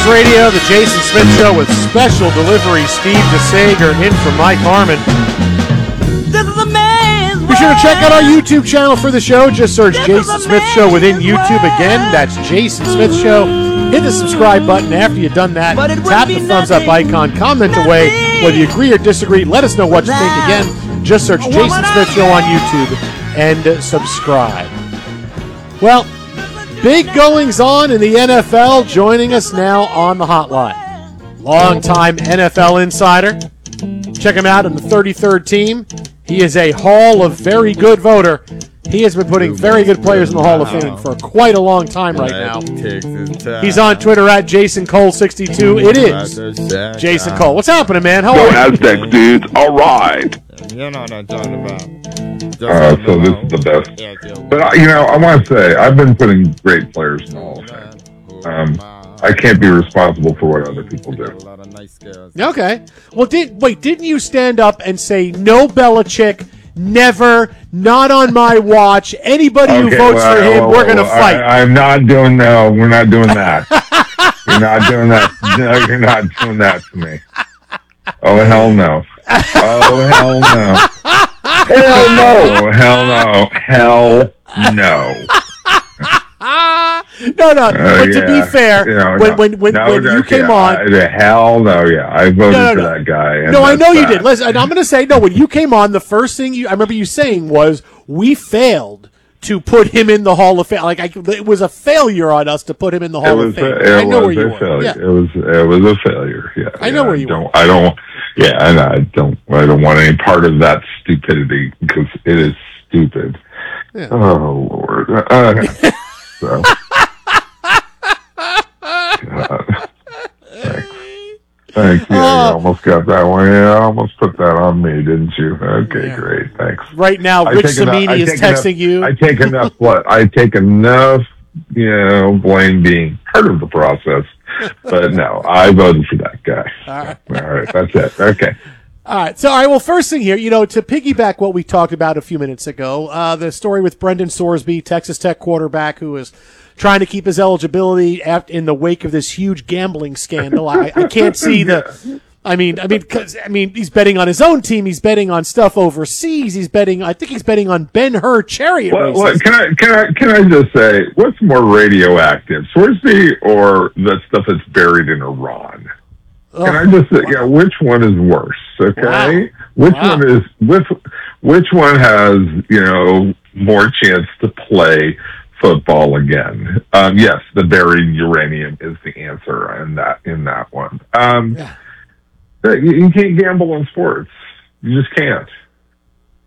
Radio, the Jason Smith Show with special delivery. Steve DeSager in for Mike Harmon. Be sure to check out our YouTube channel for the show. Just search Jason Smith Show within YouTube. Again, that's Jason Smith Show. Hit the subscribe button. After you've done that, tap the thumbs up icon. Comment away whether you agree or disagree. Let us know what you think. Again, just search Jason Smith Show on YouTube and subscribe. Well, big goings on in the NFL. Joining us now on the hotline, longtime NFL insider. Check him out in the 33rd team. He is a Hall of Very Good voter. He has been putting very good players in the Hall of Fame for quite a long time right now. He's on Twitter at JasonCole62. It is Jason Cole. What's happening, man? How are you? Aztecs, dudes. All right. You know what I'm talking about. So this is the best. But, I want to say, I've been putting great players in the Hall of Fame. I can't be responsible for what other people do. Okay. Well, didn't you stand up and say, no Belichick, never, not on my watch, anybody who votes for him, we're going to fight? I'm not doing, no, we're not doing that. You're not doing that. No, you're not doing that to me. Oh, hell no. Oh, hell no. Hell no. Oh, hell no. Hell no. No. But to be fair, when you came on, hell no, I voted for that guy. No, I know you did. Listen, I'm going to say no. When you came on, the first thing I remember you saying was we failed to put him in the Hall of Fame. It was a failure on us to put him in the Hall of Fame. I know where you were. Yeah. It was a failure. Yeah, I know where you were. I don't want any part of that stupidity because it is stupid. Yeah. Oh Lord. So. Thanks. Yeah, you almost got that one. Yeah, almost put that on me, didn't you? Okay, yeah. Great. Thanks. Right now, Rich Samini is texting you. I take enough, blame being part of the process. But no, I voted for that guy. All right, that's it. Okay. All right. Well, first thing here, to piggyback what we talked about a few minutes ago, the story with Brendan Sorsby, Texas Tech quarterback, who is trying to keep his eligibility in the wake of this huge gambling scandal. I can't see he's betting on his own team. He's betting on stuff overseas. I think he's betting on Ben-Hur chariot races. Can I just say, what's more radioactive, Sorsby or the stuff that's buried in Iran? Can I just say, which one is worse? Okay, wow. Which one has more chance to play football again? Yes, the buried uranium is the answer in that one. You can't gamble on sports. You just can't.